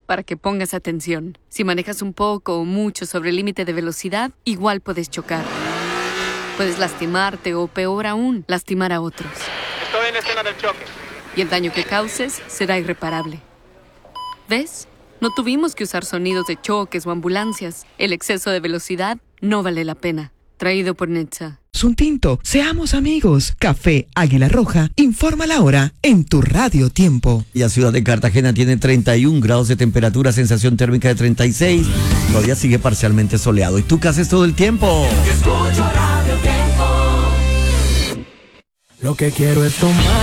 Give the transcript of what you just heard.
para que pongas atención. Si manejas un poco o mucho sobre el límite de velocidad, igual puedes chocar. Puedes lastimarte o, peor aún, lastimar a otros. Estoy en la escena del choque. Y el daño que causes será irreparable. ¿Ves? No tuvimos que usar sonidos de choques o ambulancias. El exceso de velocidad no vale la pena. Traído por Netza. Suntinto, seamos amigos. Café Águila Roja, informa la hora en tu radio tiempo. La ciudad de Cartagena tiene 31 grados de temperatura, sensación térmica de 36. Todavía sigue parcialmente soleado. ¿Y tú qué haces todo el tiempo? Escucho Radio Tiempo. Lo que quiero es tomar.